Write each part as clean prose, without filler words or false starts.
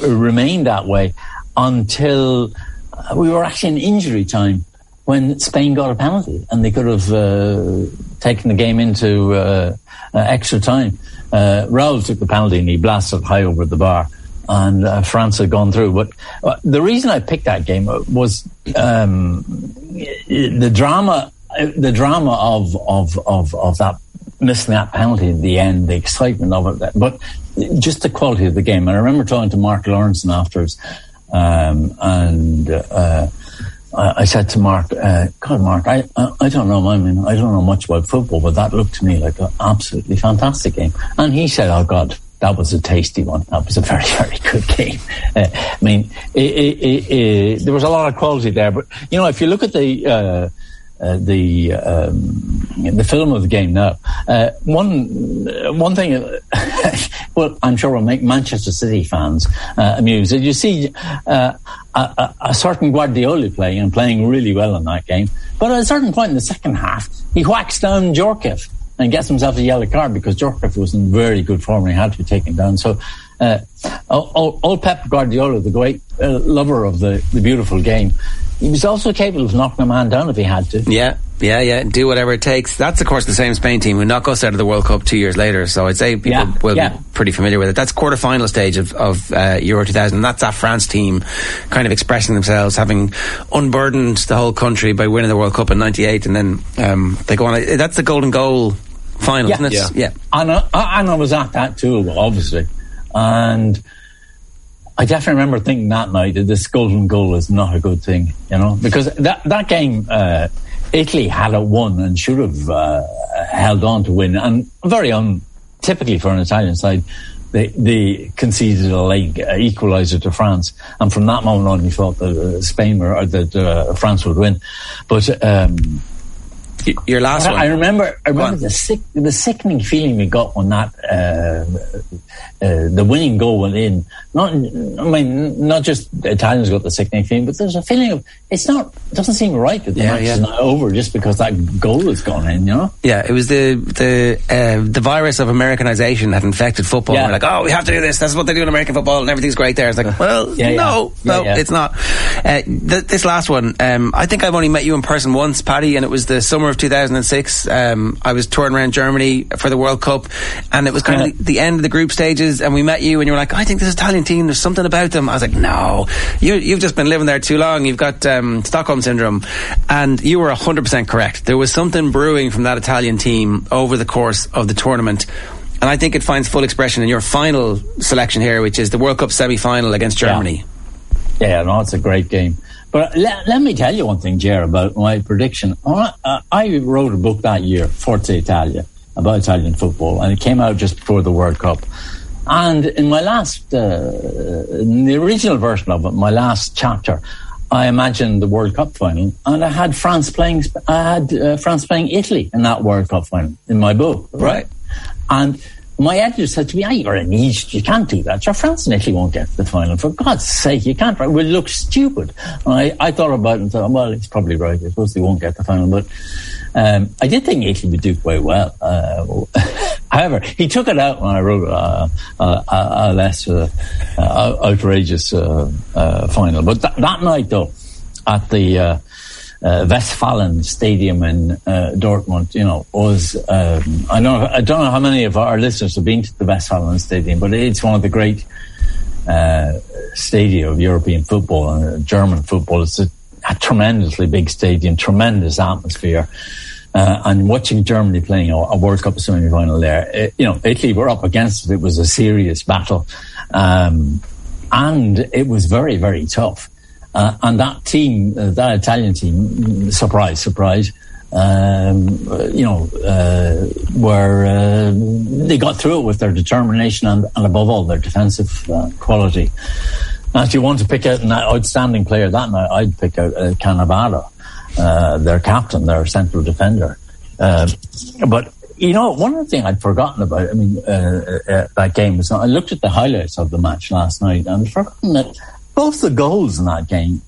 remained that way until we were actually in injury time when Spain got a penalty, and they could have taken the game into extra time. Raul took the penalty and he blasted high over the bar, and France had gone through. But the reason I picked that game was the drama of that, missing that penalty at the end, the excitement of it, but just the quality of the game. And I remember talking to Mark Lawrenson afterwards, I said to Mark, God, Mark, I don't know. I mean, I don't know much about football, but that looked to me like an absolutely fantastic game. And he said, oh God, that was a tasty one. That was a very, very good game. I mean, there was a lot of quality there. But, you know, if you look at the film of the game now, one thing, well, I'm sure will make Manchester City fans amused. You see a certain Guardiola playing really well in that game, but at a certain point in the second half, he whacks down Djorkaeff and gets himself a yellow card because Djorkaeff was in very good form and he had to be taken down. So old Pep Guardiola, the great lover of the beautiful game, he was also capable of knocking a man down if he had to. Yeah. Do whatever it takes. That's, of course, the same Spain team who knocked us out of the World Cup 2 years later. So I'd say people will be pretty familiar with it. That's quarter-final stage of Euro 2000. And that's that France team kind of expressing themselves, having unburdened the whole country by winning the World Cup in 98. And then they go on. That's the golden goal final, isn't it? Yeah. And I was at that too, obviously. And I definitely remember thinking that night that this golden goal is not a good thing, you know, because that game, Italy had it won and should have held on to win, and very untypically for an Italian side, they conceded a late equaliser to France, and from that moment on, you thought that France would win. But your last one, I remember the sickening feeling we got when that the winning goal went in. Not just the Italians got the sickening feeling, but there's a feeling of it doesn't seem right that the match is not over just because that goal has gone in, you know? Yeah, it was the virus of Americanization that infected football. We're like, oh, we have to do this. That's what they do in American football, and everything's great there. It's like, well, no, it's not. This last one, I think I've only met you in person once, Paddy, and it was the summer of 2006. I was touring around Germany for the World Cup, and it was kind of the end of the group stages, and we met you, and you were like, I think this Italian team, there's something about them. I was like, no, you've just been living there too long. You've got Stockholm syndrome. And you were 100% correct. There was something brewing from that Italian team over the course of the tournament, and I think it finds full expression in your final selection here, which is the World Cup semi-final against Germany. Yeah, no, it's a great game. But let me tell you one thing, Ger, about my prediction. I wrote a book that year, Forza Italia, about Italian football, and it came out just before the World Cup. And in my last, in the original version of it, my last chapter, I imagined the World Cup final, and I had France playing Italy in that World Cup final in my book, right? And my editor said to me, you're an idiot, you can't do that. France and Italy won't get to the final. For God's sake, you can't. We'll look stupid. And I thought about it and thought, well, he's probably right. I suppose they won't get the final. But I did think Italy would do quite well. However, he took it out when I wrote a less outrageous final. But that night, though, at the Westfalen Stadium in Dortmund, you know, was I don't know how many of our listeners have been to the Westfalen Stadium, but it's one of the great stadia of European football and German football. It's a tremendously big stadium, tremendous atmosphere, and watching Germany playing a World Cup semi-final there, you know, Italy were up against it. It was a serious battle, and it was very, very tough. And that team, that Italian team, surprise, they got through it with their determination and above all, their defensive quality. Now, if you want to pick out an outstanding player that night, I'd pick out Cannavaro, their captain, their central defender. But, you know, one of the things I'd forgotten about, that game was, I looked at the highlights of the match last night, and I'd forgotten that both the goals in that game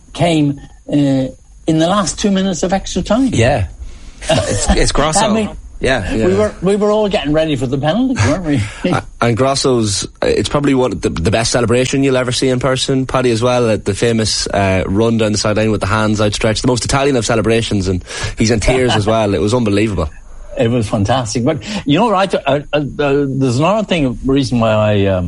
came in the last 2 minutes of extra time. Yeah. It's Grosso. Yeah. We were all getting ready for the penalty, weren't we? And Grosso's, it's probably one of the best celebration you'll ever see in person, Paddy, as well. The famous run down the sideline with the hands outstretched, the most Italian of celebrations, and he's in tears as well. It was unbelievable. It was fantastic. But you know, right? There's another reason why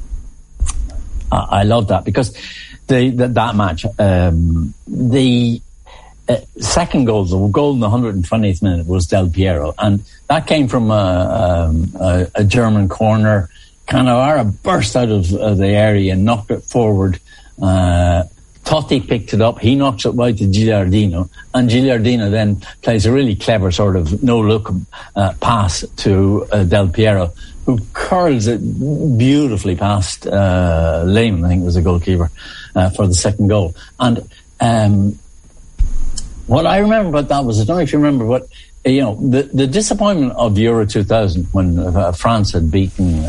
I love that, because that match, the second goal, the goal in the 120th minute, was Del Piero, and that came from a German corner. Cannavaro burst out of the area and knocked it forward. Totti picked it up. He knocks it wide to Gilardino, and Gilardino then plays a really clever sort of no-look pass to Del Piero, who curls it beautifully past Lehmann, I think was the goalkeeper, for the second goal. And what I remember about that was, I don't know if you remember, but the disappointment of Euro 2000 when France had beaten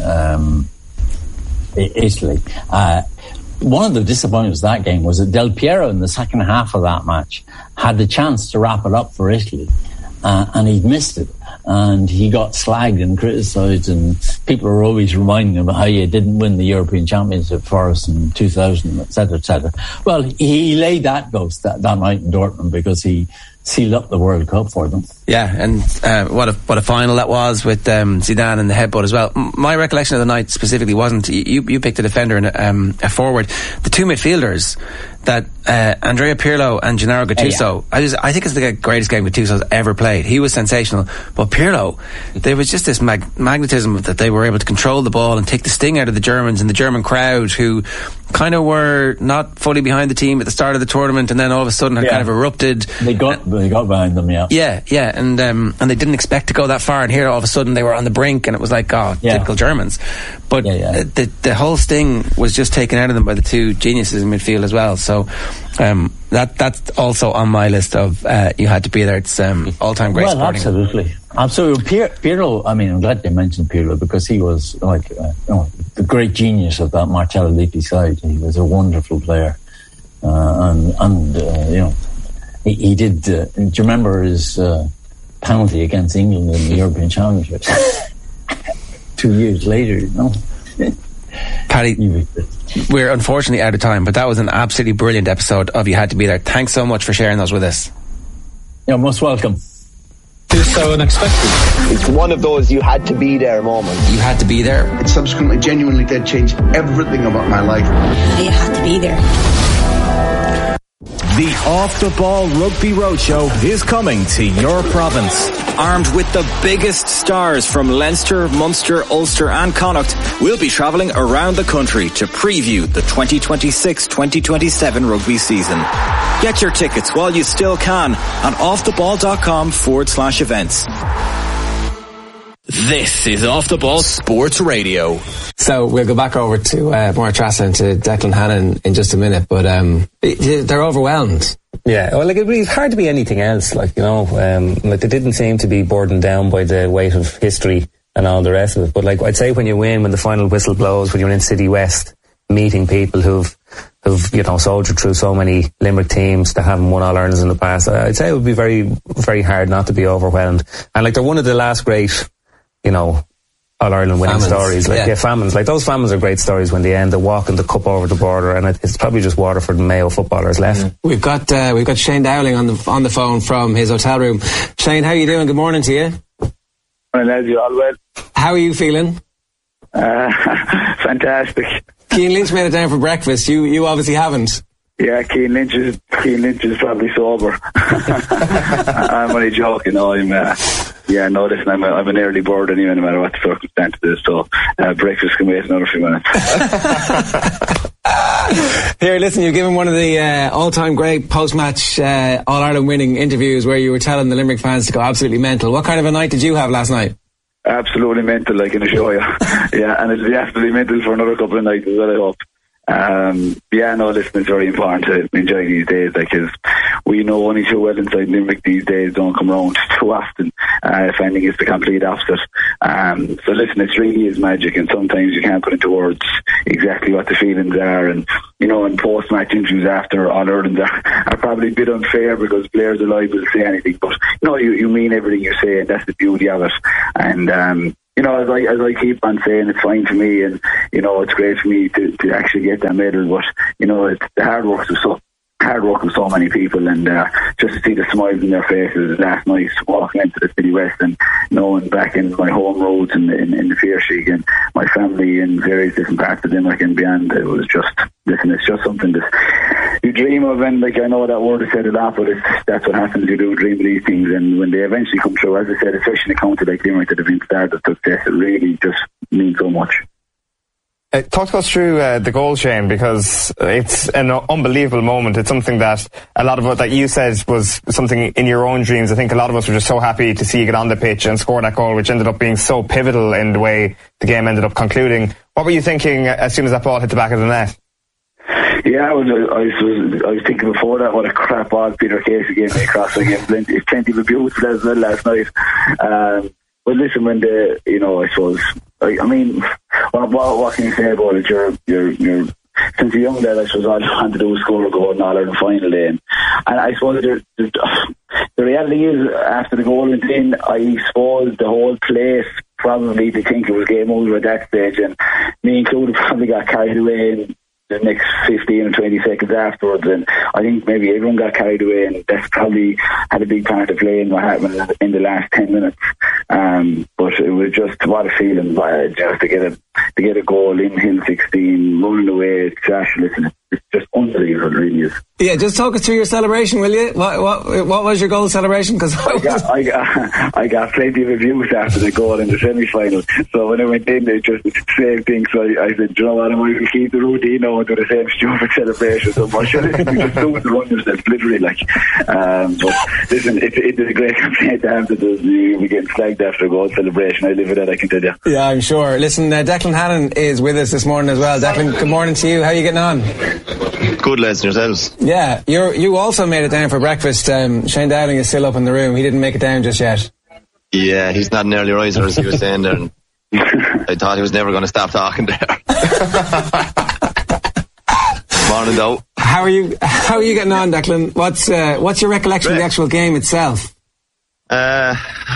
Italy. One of the disappointments of that game was that Del Piero in the second half of that match had the chance to wrap it up for Italy, and he'd missed it. And he got slagged and criticised, and people are always reminding him of how he didn't win the European Championship for us in 2000, etc., etc. Well, he laid that ghost that night in Dortmund, because he sealed up the World Cup for them. Yeah, and what a final that was, with Zidane and the headbutt as well. My recollection of the night specifically wasn't, you picked a defender and a forward. The two midfielders, that Andrea Pirlo and Gennaro Gattuso, I think it's the greatest game Gattuso's ever played. He was sensational, but Pirlo, there was just this magnetism that they were able to control the ball and take the sting out of the Germans and the German crowd, who kind of were not fully behind the team at the start of the tournament, and then all of a sudden had kind of erupted. They got behind them, yeah, and they didn't expect to go that far, and here all of a sudden they were on the brink, and it was like, typical Germans. But the whole sting was just taken out of them by the two geniuses in midfield as well. So that's also on my list of you had to be there. It's all-time great sporting. Absolutely. Pirlo, I mean, I'm glad they mentioned Pirlo, because he was like the great genius of that Marcello Lippi side. He was a wonderful player, he did. Do you remember his penalty against England in the European Championships 2 years later? Paddy, we're unfortunately out of time, but that was an absolutely brilliant episode of You Had to Be There. Thanks so much for sharing those with us. You're most welcome. It's so unexpected. It's one of those you had to be there moments. You had to be there. It subsequently genuinely did change everything about my life. You had to be there. The Off the Ball Rugby Roadshow is coming to your province. Armed with the biggest stars from Leinster, Munster, Ulster and Connacht, we'll be travelling around the country to preview the 2026-2027 rugby season. Get your tickets while you still can on offtheball.com/events. This is Off the Ball Sports Radio. So we'll go back over to Máire Treasa and to Declan Hannon in just a minute, but they're overwhelmed. Yeah, well, it's hard to be anything else, they didn't seem to be burdened down by the weight of history and all the rest of it. But I'd say when you win, when the final whistle blows, when you're in City West, meeting people who've soldiered through so many Limerick teams that haven't won All-Irelands in the past, I'd say it would be very, very hard not to be overwhelmed. And they're one of the last great, All-Ireland winning stories. Famines. Those famines are great stories when they end, the walking the cup over the border, and it's probably just Waterford and Mayo footballers left. Mm. We've got Shane Dowling on the phone from his hotel room. Shane, how are you doing? Good morning to you. Morning, lads. You all well? How are you feeling? Fantastic. Cian Lynch made it down for breakfast. You obviously haven't. Yeah, Cian Lynch is probably sober. I'm only joking. Listen, I'm an early bird anyway, no matter what the circumstances is, so breakfast can wait another few minutes. Here, listen, you've given one of the all-time great post-match All-Ireland winning interviews where you were telling the Limerick fans to go absolutely mental. What kind of a night did you have last night? Absolutely mental, I can assure you. Yeah, and it'll be absolutely mental for another couple of nights as well, I hope. Listen, it's very important to enjoy these days, because we know only too well inside Limerick these days don't come around too often. If anything, it's the complete opposite. So listen, it really is magic, and sometimes you can't put into words exactly what the feelings are. And you know, in post-match interviews after All-Irelands are probably a bit unfair because players are liable to say anything, but you know, you mean everything you say, and that's the beauty of it. And you know, as I keep on saying, it's fine for me, and you know, it's great for me to actually get that medal. But you know, it's the hard work of so many people, and just to see the smiles in their faces last night walking into the City West and knowing back in my home roads in the Faoirseach and my family in various different parts of Limerick and beyond, it was just, listen, it's just something that you dream of. And like, I know that word is said a lot, but that's what happens. You do dream of these things, and when they eventually come true, as I said, especially in a county like Limerick that have been started of success, it really just means so much. Talk to us through the goal, Shane, because it's an unbelievable moment. It's something that a lot of what that you said was something in your own dreams. I think a lot of us were just so happy to see you get on the pitch and score that goal, which ended up being so pivotal in the way the game ended up concluding. What were you thinking as soon as that ball hit the back of the net? Yeah, I was thinking before that what a crap ball Peter Casey gave me across again. Plenty of abuse for that as well last night. But listen, when I suppose, I mean, what can you say about it? You're since you're young lad, I suppose all you want to do is score a goal in All-Ireland final day. And I suppose the reality is, after the goal went in, I suppose the whole place probably to think it was game over at that stage, and me included probably got carried away in the next 15 or 20 seconds afterwards, and I think maybe everyone got carried away, and that's probably had a big part to play in what happened in the last 10 minutes. But it was just, what a feeling, just to get a goal in Hill 16, running away. Gosh, listen, it's just unbelievable, it really is. Yeah, just talk us through your celebration, will you? What was your goal celebration? Because I got plenty of abuse after the goal in the semi-final. So when I went in, it's just the same thing. So I said, you know what, I might as well keep the routine now and do the same stupid celebration. So much just do it, run yourself, literally, like. But listen, it is a great complaint to have to do. We get flagged after a goal celebration. I live with that, I can tell you. Yeah, I'm sure. Listen, Declan Hannon is with us this morning as well. Declan, good morning to you. How are you getting on? Good, lads, and yourselves? Yeah, you also made it down for breakfast. Shane Dowling is still up in the room. He didn't make it down just yet. Yeah, he's not an early riser, as he was saying there. And I thought he was never going to stop talking there. Morning, though. How are you getting on, Declan? What's your recollection of the actual game itself? I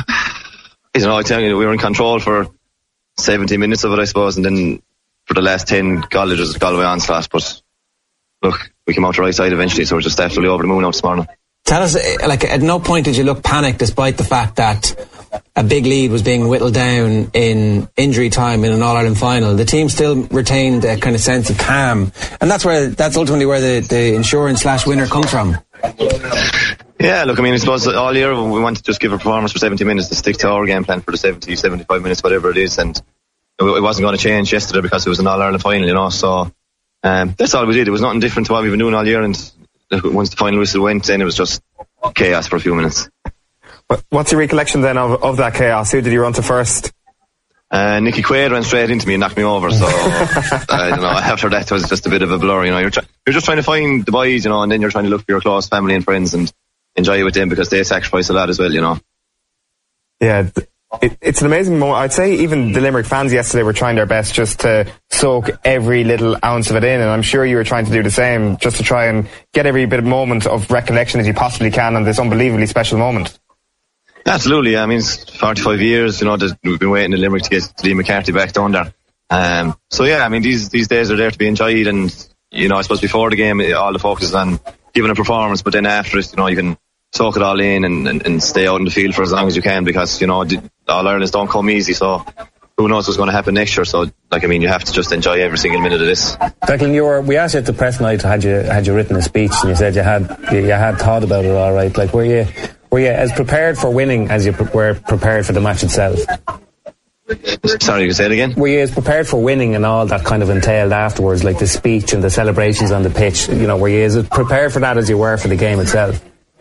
tell you, we were in control for 70 minutes of it, I suppose, and then for the last 10, Galway onslaught. But look, we came out the right side eventually, so we're just absolutely over the moon out this morning. Tell us, at no point did you look panicked, despite the fact that a big lead was being whittled down in injury time in an All-Ireland final. The team still retained a kind of sense of calm, and that's ultimately where the insurance/winner comes from. Yeah, look, I mean, I suppose all year we want to just give a performance for 70 minutes to stick to our game plan for the 70, 75 minutes, whatever it is, and it wasn't going to change yesterday because it was an All-Ireland final, so that's all we did. It was nothing different to what we've been doing all year, and once the final whistle went, then it was just chaos for a few minutes. What's your recollection then of that chaos? Who did you run to first? Nicky Quaid ran straight into me and knocked me over, so I don't know, after that it was just a bit of a blur. You're just trying to find the boys, and then you're trying to look for your close family and friends and enjoy it with them, because they sacrifice a lot as well, Yeah, it's an amazing moment. I'd say even the Limerick fans yesterday were trying their best just to soak every little ounce of it in, and I'm sure you were trying to do the same, just to try and get every bit of moment of recollection as you possibly can on this unbelievably special moment. Absolutely. I mean, it's 45 years, that we've been waiting in Limerick to get Liam McCarthy back down there. So yeah, I mean, these days are there to be enjoyed, and I suppose before the game all the focus is on giving a performance, but then after it, you can soak it all in and stay out in the field for as long as you can, because All-Irelands don't come easy, so who knows what's going to happen next year. So you have to just enjoy every single minute of this. Declan, we asked you at the press night, had you written a speech, and you said you had thought about it all right. Like, were you as prepared for winning as you were prepared for the match itself? Sorry, you say it again? Were you as prepared for winning and all that kind of entailed afterwards, like the speech and the celebrations on the pitch? Were you as prepared for that as you were for the game itself?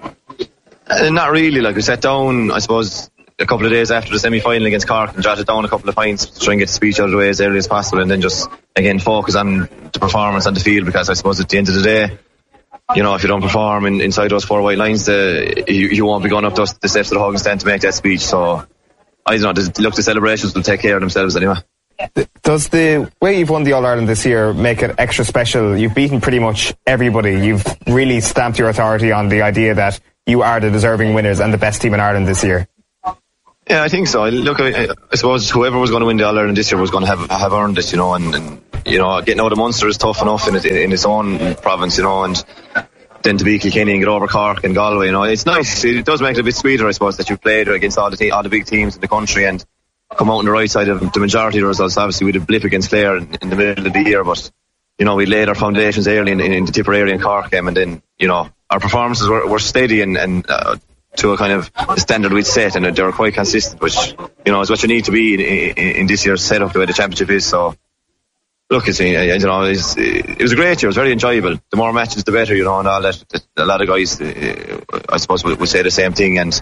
Not really. Like, we sat down, I suppose, a couple of days after the semi-final against Cork and jotted down a couple of points to try and get the speech out of the way as early as possible, and then just, again, focus on the performance on the field, because I suppose at the end of the day, you know, if you don't perform inside those 4 white lines, you won't be going up the steps of the Hogan stand to make that speech. So I don't know, look, the celebrations will take care of themselves anyway. Does the way you've won the All-Ireland this year make it extra special? You've beaten pretty much everybody. You've really stamped your authority on the idea that you are the deserving winners and the best team in Ireland this year. Yeah, I think so. Look, I suppose whoever was going to win the All-Ireland this year was going to have earned it, you know, and you know, getting out of Munster is tough enough in its own province, you know, and then to beat Kilkenny and get over Cork and Galway, you know, it's nice. It does make it a bit sweeter, I suppose, that you played against all the big teams in the country and come out on the right side of the majority of the results. Obviously, we had a blip against Clare in the middle of the year, but you know, we laid our foundations early in the Tipperary and Cork game, and then, you know, our performances were steady and to a kind of standard we'd set, and they were quite consistent, which, you know, is what you need to be in this year's setup, the way the championship is. So look, you know, it was a great year. It was very enjoyable. The more matches, the better, you know, and all that. A lot of guys, I suppose, would say the same thing, and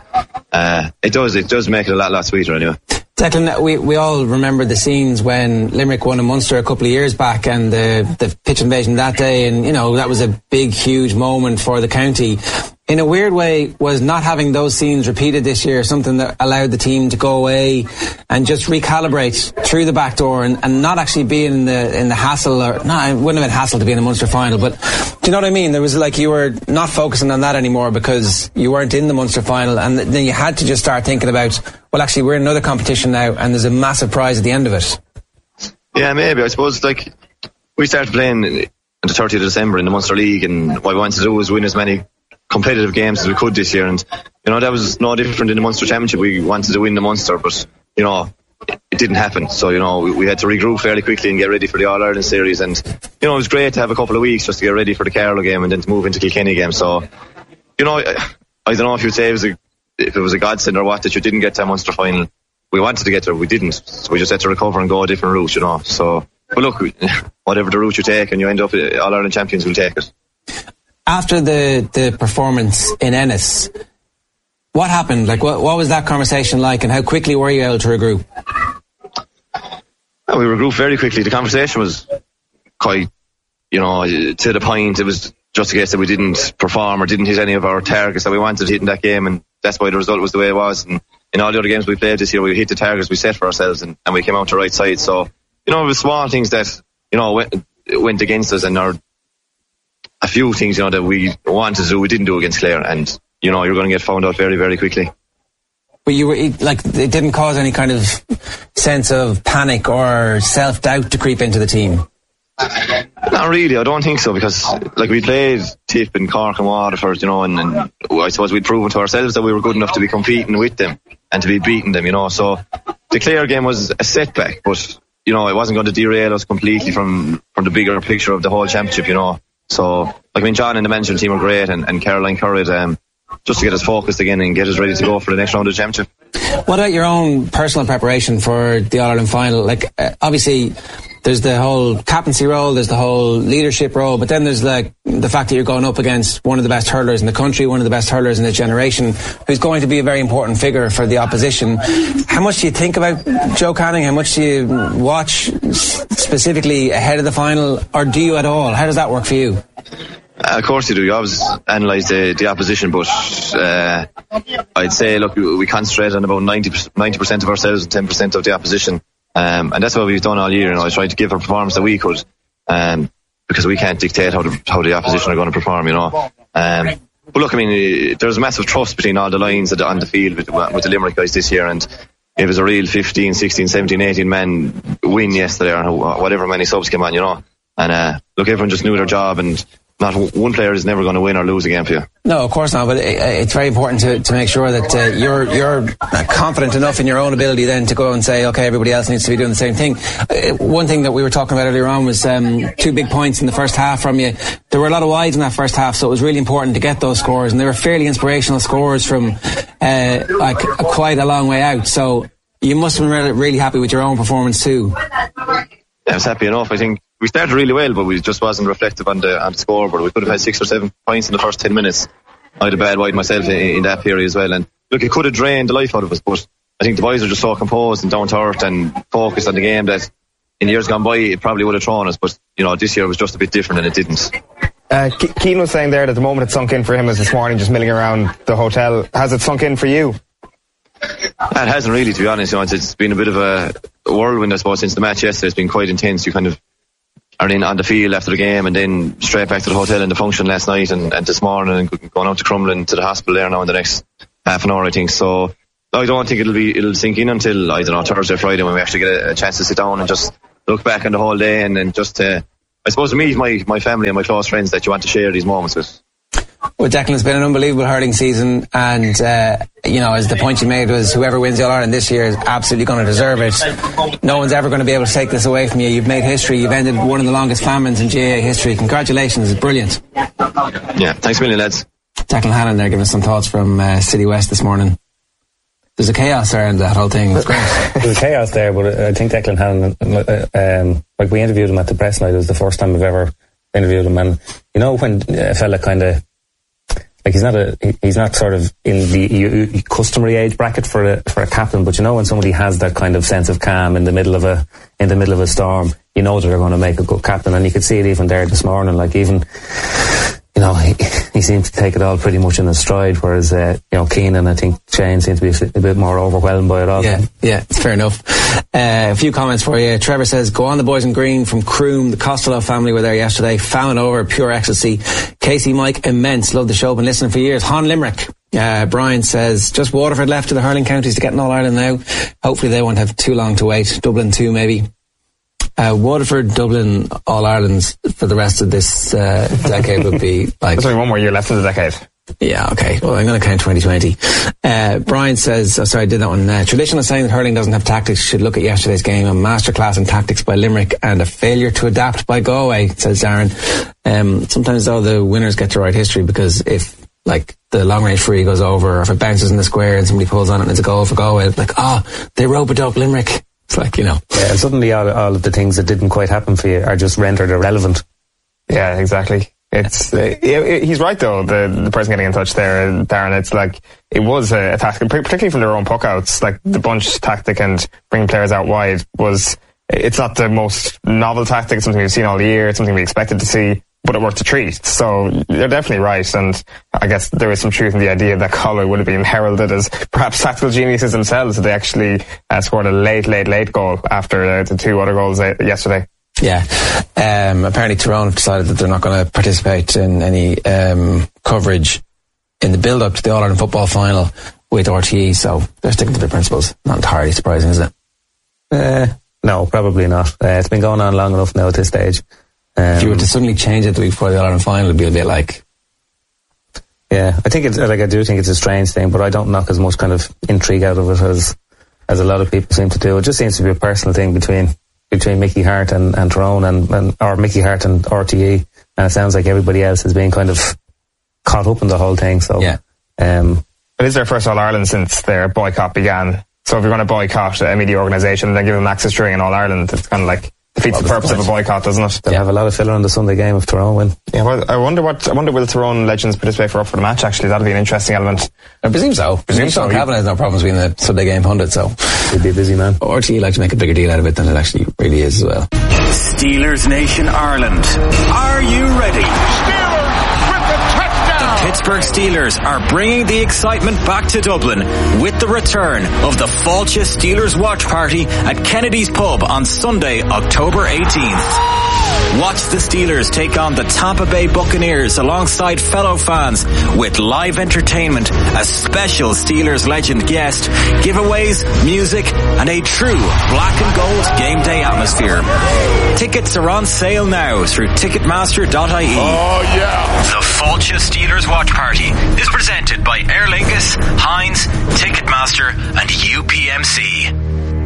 it does make it a lot sweeter anyway. Declan, we all remember the scenes when Limerick won in Munster a couple of years back, and the pitch invasion that day, and you know, that was a big, huge moment for the county. In a weird way, was not having those scenes repeated this year something that allowed the team to go away and just recalibrate through the back door and not actually be in the hassle, or no, it wouldn't have been hassle to be in the Munster final, but do you know what I mean? There was like, you were not focusing on that anymore because you weren't in the Munster final, and then you had to just start thinking about, well, actually we're in another competition now and there's a massive prize at the end of it. Yeah, maybe. I suppose, like, we started playing on the 30th of December in the Munster League, and what we wanted to do was win as many competitive games as we could this year, and you know, that was no different in the Munster Championship. We wanted to win the Munster, but you know, it didn't happen. So you know, we had to regroup fairly quickly and get ready for the All-Ireland series, and you know, it was great to have a couple of weeks just to get ready for the Carlow game and then to move into Kilkenny game. So you know, I don't know if you'd say if it was a godsend or what that you didn't get to a Munster final. We wanted to get there, we didn't, so we just had to recover and go a different route, you know. So, but look, whatever the route you take and you end up All-Ireland champions, we'll take it. After the performance in Ennis, what happened? Like, what was that conversation like, and how quickly were you able to regroup? Well, we regrouped very quickly. The conversation was quite, you know, to the point. It was just a case that we didn't perform or didn't hit any of our targets that we wanted to hit in that game, and that's why the result was the way it was. And in all the other games we played this year, we hit the targets we set for ourselves, and we came out the right side. So, you know, it was small things that, you know, went against us, and a few things, you know, that we wanted to do, we didn't do against Clare, and you know, you're going to get found out very, very quickly. But you were like, it didn't cause any kind of sense of panic or self-doubt to creep into the team? Not really, I don't think so, because like, we played Tip and Cork and Waterford, you know, and I suppose we'd proven to ourselves that we were good enough to be competing with them and to be beating them, you know. So the Clare game was a setback, but you know, it wasn't going to derail us completely from the bigger picture of the whole championship, you know. So, like, I mean, John and the management team were great, and Caroline Currid, just to get us focused again and get us ready to go for the next round of the championship. What about your own personal preparation for the All-Ireland final? Like, obviously, there's the whole captaincy role, there's the whole leadership role, but then there's like the fact that you're going up against one of the best hurlers in the country, one of the best hurlers in the generation, who's going to be a very important figure for the opposition. How much do you think about Joe Canning? How much do you watch specifically ahead of the final, or do you at all? How does that work for you? Of course you do. You always analyse the opposition, but I'd say, look, we concentrate on about 90% of ourselves and 10% of the opposition, and that's what we've done all year. You know, I tried to give a performance that we could, because we can't dictate how the opposition are going to perform, you know. But look, I mean, there's massive trust between all the lines on the field with the Limerick guys this year, and it was a real 15, 16, 17, 18 men win yesterday, or whatever many subs came on, you know. And look, everyone just knew their job, and not one player is never going to win or lose a game for you. No, of course not, but it's very important to make sure that you're confident enough in your own ability then to go and say, okay, everybody else needs to be doing the same thing. One thing that we were talking about earlier on was 2 big points in the first half from you. There were a lot of wides in that first half, so it was really important to get those scores, and they were fairly inspirational scores from like quite a long way out. So you must have been really happy with your own performance too. Yeah, I was happy enough. I think we started really well, but we just wasn't reflective on the scoreboard. We could have had 6 or 7 points in the first 10 minutes. I had a bad wide myself in that period as well. And look, it could have drained the life out of us, but I think the boys are just so composed and down to earth and focused on the game that in years gone by it probably would have thrown us. But you know, this year was just a bit different, and it didn't. Keane was saying there that the moment it sunk in for him was this morning, just milling around the hotel. Has it sunk in for you? It hasn't really, to be honest. It's been a bit of a whirlwind, I suppose, since the match yesterday. It's been quite intense. You kind of are in on the field after the game, and then straight back to the hotel and the function last night and this morning, and going out to Crumlin to the hospital there now in the next half an hour, I think. So I don't think it'll sink in until, I don't know, Thursday or Friday, when we actually get a chance to sit down and just look back on the whole day, and then just I suppose meet my family and my close friends that you want to share these moments with. Well, Declan, it's been an unbelievable hurling season, and as the point you made was, whoever wins the All-Ireland this year is absolutely going to deserve it. No one's ever going to be able to take this away from you. You've made history. You've ended one of the longest famines in GAA history. Congratulations, it's brilliant. Yeah, thanks a million, lads. Declan Hannon there giving us some thoughts from City West this morning. There's a chaos there in that whole thing. It's great. There's a chaos there, but I think Declan Hannon, like we interviewed him at the press night, it was the first time we've ever interviewed him, and when a fella kind of, like, he's not sort of in the customary age bracket for a captain, but when somebody has that kind of sense of calm in the middle of a storm, that they're going to make a good captain. And you could see it even there this morning, like, even he seemed to take it all pretty much in his stride, whereas Keane and I think Shane seem to be a bit more overwhelmed by it all. Yeah, it's fair enough. A few comments for you. Trevor says, go on the boys in green from Croom. The Costello family were there yesterday. Found over, pure ecstasy. Casey Mike, immense. Love the show. Been listening for years. Hon Limerick. Brian says, just Waterford left to the hurling counties to get an All-Ireland now. Hopefully they won't have too long to wait. Dublin too, maybe. Waterford, Dublin, All-Irelands for the rest of this decade would be like... There's only one more year left in the decade. Yeah, okay. Well, I'm going to count 2020. Brian says, I did that one. Traditional saying that hurling doesn't have tactics should look at yesterday's game. A masterclass in tactics by Limerick and a failure to adapt by Galway, says Darren. Sometimes, though, the winners get to write history, because if, like, the long-range free goes over, or if it bounces in the square and somebody pulls on it and it's a goal for Galway, it's like, they rope it up, Limerick. It's like, Yeah, and suddenly all of the things that didn't quite happen for you are just rendered irrelevant. Yeah, exactly. It's he's right though. The person getting in touch there, Darren. It's like it was a tactic, particularly from their own puckouts. Like the bunch tactic and bringing players out wide was. It's not the most novel tactic. It's something we've seen all year. It's something we expected to see, but it worked a treat. So they're definitely right. And I guess there is some truth in the idea that Galway would have been heralded as perhaps tactical geniuses themselves if they actually scored a late goal after the two other goals yesterday. Yeah. Apparently Tyrone have decided that they're not going to participate in any coverage in the build-up to the All-Ireland football final with RTE, so they're sticking to their principles. Not entirely surprising, is it? No, probably not. It's been going on long enough now at this stage. If you were to suddenly change it the week before the All-Ireland final, it'd be a bit like... Yeah, I think I do think it's a strange thing, but I don't knock as much kind of intrigue out of it as a lot of people seem to do. It just seems to be a personal thing between Mickey Hart and Tyrone or Mickey Hart and RTE, and it sounds like everybody else is being kind of caught up in the whole thing. So yeah. It is their first All-Ireland since their boycott began. So if you're going to boycott a media organisation and then give them access during an All-Ireland, it's kind of like defeats the purpose of a boycott, doesn't it? They'll have a lot of filler on the Sunday game if Tyrone win. Yeah, well, I wonder will Tyrone legends participate for the match, actually? That'll be an interesting element. I presume so. Sean Cavan has no problems being the Sunday game pundit, so... He'd be a busy man. RTE like to make a bigger deal out of it than it actually really is as well. Steelers Nation Ireland. Are you ready? Pittsburgh Steelers are bringing the excitement back to Dublin with the return of the Fáilte Steelers Watch Party at Kennedy's Pub on Sunday, October 18th. Watch the Steelers take on the Tampa Bay Buccaneers alongside fellow fans with live entertainment, a special Steelers legend guest, giveaways, music, and a true black and gold game day atmosphere. Tickets are on sale now through Ticketmaster.ie. Oh yeah! The Fáilte Steelers Watch Party is presented by Aer Lingus, Heinz, Ticketmaster, and UPMC.